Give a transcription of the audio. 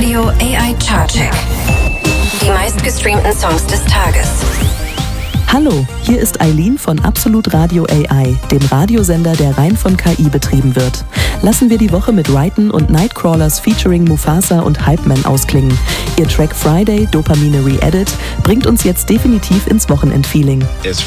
Radio AI Chartcheck. Die meistgestreamten Songs des Tages. Hallo, hier ist Eileen von Absolut Radio AI, dem Radiosender, der rein von KI betrieben wird. Lassen wir die Woche mit Ryten und Nightcrawlers featuring Mufasa und Hypeman ausklingen. Ihr Track Friday, Dopamine Re-Edit, bringt uns jetzt definitiv ins Wochenendfeeling. It's